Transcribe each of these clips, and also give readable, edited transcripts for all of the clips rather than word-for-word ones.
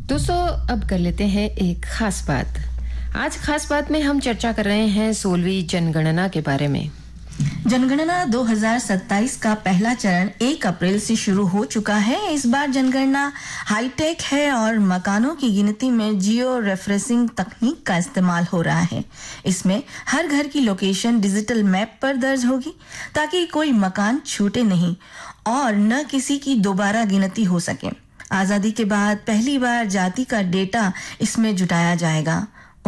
दोस्तों अब कर लेते हैं एक खास बात। आज खास बात में हम चर्चा कर रहे हैं 16वीं जनगणना के बारे में। जनगणना 2027 का पहला चरण 1 अप्रैल से शुरू हो चुका है। इस बार जनगणना हाईटेक है और मकानों की गिनती में जियो रेफरेंसिंग तकनीक का इस्तेमाल हो रहा है। इसमें हर घर की लोकेशन डिजिटल मैप पर दर्ज होगी ताकि कोई मकान छूटे नहीं और न किसी की दोबारा गिनती हो सके। आजादी के बाद पहली बार जाति का डेटा इसमें जुटाया जाएगा।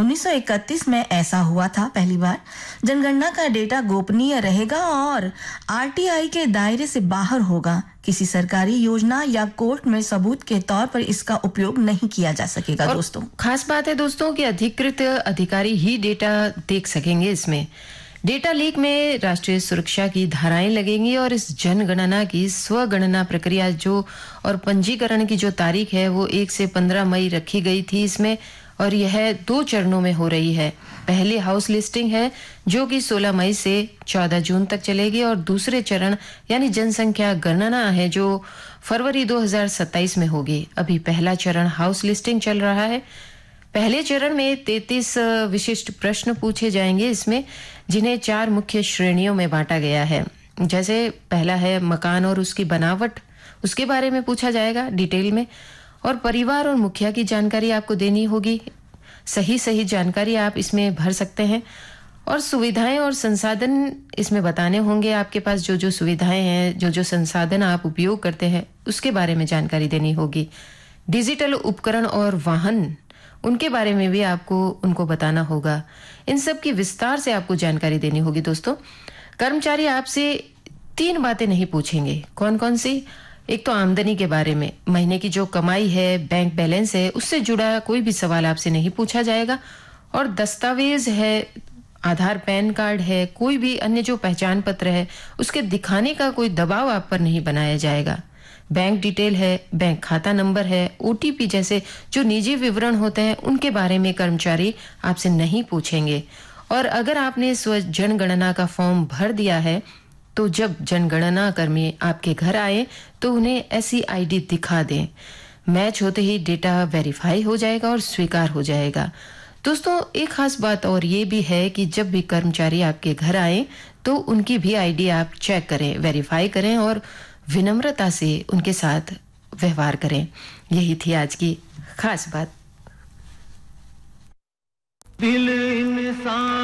1931 में ऐसा हुआ था पहली बार। जनगणना का डेटा गोपनीय रहेगा और आरटीआई के दायरे से बाहर होगा। किसी सरकारी योजना या कोर्ट में सबूत के तौर पर इसका उपयोग नहीं किया जा सकेगा। दोस्तों खास बात है दोस्तों कि अधिकृत अधिकारी ही डेटा देख सकेंगे। इसमें डेटा लीक में राष्ट्रीय सुरक्षा की धाराएं लगेंगी और इस जनगणना की स्वगणना प्रक्रिया और पंजीकरण की जो तारीख है वो 1 से 15 मई रखी गई थी इसमें, और यह 2 चरणों में हो रही है। पहले हाउस लिस्टिंग है जो कि 16 मई से 14 जून तक चलेगी और दूसरे चरण यानी जनसंख्या गणना है जो फरवरी 2027 में होगी। अभी पहला चरण हाउस लिस्टिंग चल रहा है। पहले चरण में 33 विशिष्ट प्रश्न पूछे जाएंगे इसमें, जिन्हें 4 मुख्य श्रेणियों में बांटा गया है। जैसे पहला है मकान और उसकी बनावट, उसके बारे में पूछा जाएगा डिटेल में, और परिवार और मुखिया की जानकारी आपको देनी होगी। सही जानकारी आप इसमें भर सकते हैं और सुविधाएं और संसाधन इसमें बताने होंगे। आपके पास जो सुविधाएं हैं, जो संसाधन आप उपयोग करते हैं, उसके बारे में जानकारी देनी होगी। डिजिटल उपकरण और वाहन, उनके बारे में भी आपको उनको बताना होगा। इन सब की विस्तार से आपको जानकारी देनी होगी। दोस्तों कर्मचारी आपसे 3 बातें नहीं पूछेंगे। कौन कौन सी? एक तो आमदनी के बारे में, महीने की जो कमाई है, बैंक बैलेंस है, उससे जुड़ा कोई भी सवाल आपसे नहीं पूछा जाएगा। और दस्तावेज है, आधार पैन कार्ड है, कोई भी अन्य जो पहचान पत्र है, उसके दिखाने का कोई दबाव आप पर नहीं बनाया जाएगा। बैंक डिटेल है, बैंक खाता नंबर है, ओटीपी जैसे जो निजी विवरण होते हैं उनके बारे में कर्मचारी आपसे नहीं पूछेंगे। और अगर आपने स्व जनगणना का फॉर्म भर दिया है तो जब जनगणना कर्मी आपके घर आए तो उन्हें ऐसी आईडी दिखा दें। मैच होते ही डेटा वेरीफाई हो जाएगा और स्वीकार हो जाएगा। दोस्तों एक खास बात और ये भी है कि जब भी कर्मचारी आपके घर आए तो उनकी भी आईडी आप चेक करें, वेरीफाई करें और विनम्रता से उनके साथ व्यवहार करें। यही थी आज की खास बात। दिल इंसान